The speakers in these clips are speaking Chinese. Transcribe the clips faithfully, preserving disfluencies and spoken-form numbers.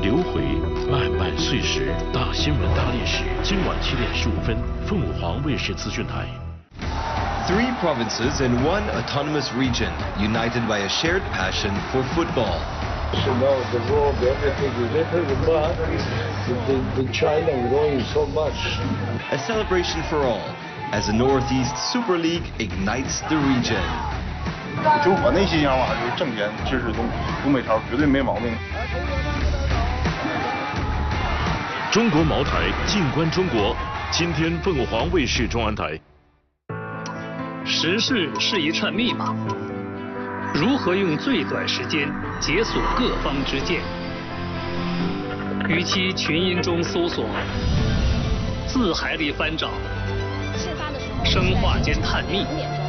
流回漫漫岁时，大新闻大历史。今晚七点十五分，凤凰卫视资讯台。 Three provinces and one autonomous region, united by a shared passion for football. You know, the world, everything is little, but the, the China growing so much. A celebration for all, as the Northeast Super League ignites the region. 就我内心想法就是挣钱支持东东北超，绝对没毛病。 中国茅台，静观中国。今天凤凰卫视中安台。 时事是一串密码，如何用最短时间解锁各方之见？与其群音中搜索，字海里翻找，生化间探秘，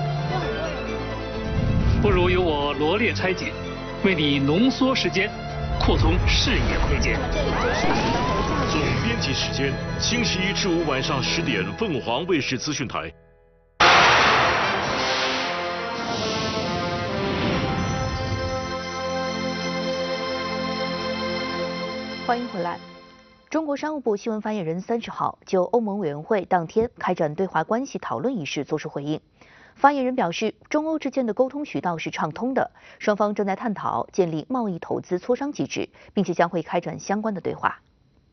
不如由我罗列拆解，为你浓缩时间，扩充视野窥见。 总编辑时间：星期一至五晚上十点，凤凰卫视资讯台。 欢迎回来。中国商务部新闻发言人三十号就欧盟委员会当天开展对华关系讨论一事作出回应。发言人表示，中欧之间的沟通渠道是畅通的，双方正在探讨建立贸易投资磋商机制，并且将会开展相关的对话。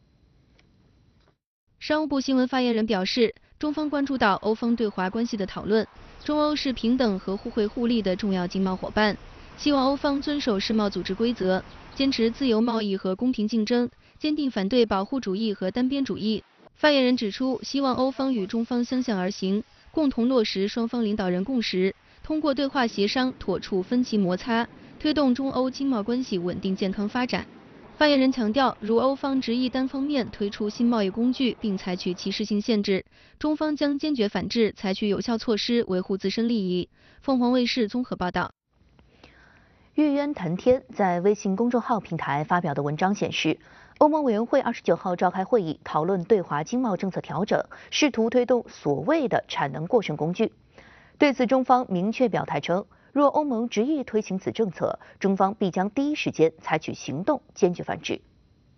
商务部新闻发言人表示，中方关注到欧方对华关系的讨论，中欧是平等和互惠互利的重要经贸伙伴，希望欧方遵守世贸组织规则。 坚持自由贸易和公平竞争，坚定反对保护主义和单边主义。发言人指出，希望欧方与中方相向而行，共同落实双方领导人共识，通过对话协商妥处分歧摩擦，推动中欧经贸关系稳定健康发展。发言人强调，如欧方执意单方面推出新贸易工具并采取歧视性限制，中方将坚决反制，采取有效措施维护自身利益。凤凰卫视综合报道。 玉渊谈天在微信公众号平台发表的文章显示，欧盟委员会二十九号召开会议，讨论对华经贸政策调整，试图推动所谓的产能过剩工具。对此，中方明确表态称，若欧盟执意推行此政策，中方必将第一时间采取行动，坚决反制。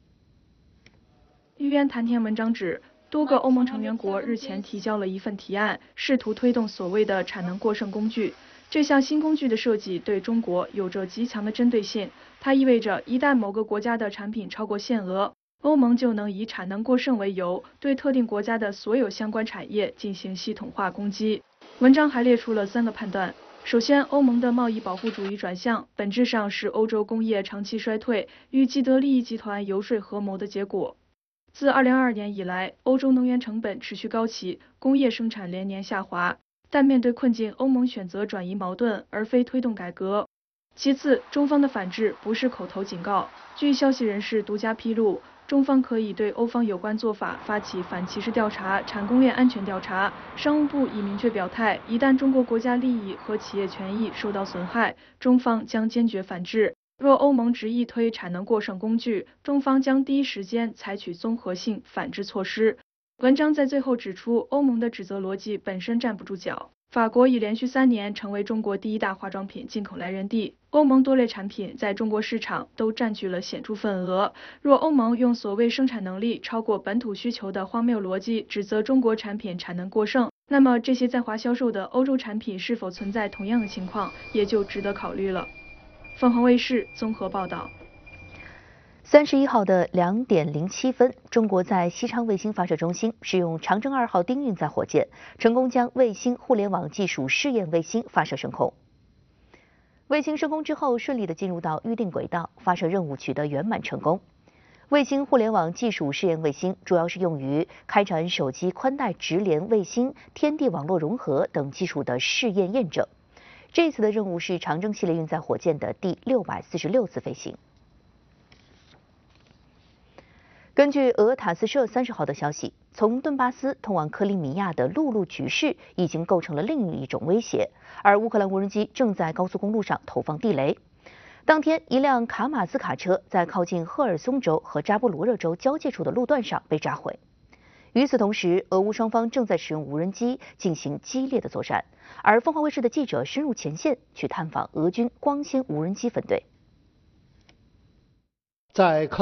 玉渊谈天文章指，多个欧盟成员国日前提交了一份提案，试图推动所谓的产能过剩工具。 这项新工具的设计对中国有着极强的针对性，它意味着一旦某个国家的产品超过限额，欧盟就能以产能过剩为由，对特定国家的所有相关产业进行系统化攻击。文章还列出了三个判断：首先，欧盟的贸易保护主义转向，本质上是欧洲工业长期衰退与既得利益集团游说合谋的结果。自二零二二年以来，欧洲能源成本持续高企，工业生产连年下滑。 但面对困境，欧盟选择转移矛盾，而非推动改革。其次，中方的反制不是口头警告。据消息人士独家披露，中方可以对欧方有关做法发起反歧视调查、产供链安全调查。商务部已明确表态，一旦中国国家利益和企业权益受到损害，中方将坚决反制。若欧盟执意推产能过剩工具，中方将第一时间采取综合性反制措施。 文章在最后指出，欧盟的指责逻辑本身站不住脚。法国已连续三年成为中国第一大化妆品进口来源地，欧盟多类产品在中国市场都占据了显著份额。若欧盟用所谓生产能力超过本土需求的荒谬逻辑指责中国产品产能过剩，那么这些在华销售的欧洲产品是否存在同样的情况，也就值得考虑了。凤凰卫视综合报道。 三十一号的两点零七分，中国在西昌卫星发射中心使用长征二号丁运载火箭，成功将卫星互联网技术试验卫星发射升空。卫星升空之后，顺利的进入到预定轨道，发射任务取得圆满成功。卫星互联网技术试验卫星主要是用于开展手机宽带直连卫星、天地网络融合等技术的试验验证。这次的任务是长征系列运载火箭的第六百四十六次飞行。 根据俄塔斯社三十号的消息，从顿巴斯通往克里米亚的陆路局势已经构成了另一种威胁，而乌克兰无人机正在高速公路上投放地雷。当天，一辆卡马兹卡车在靠近赫尔松州和扎波罗热州交界处的路段上被炸毁。与此同时，俄乌双方正在使用无人机进行激烈的作战，而凤凰卫视的记者深入前线去探访俄军光纤无人机分队。 在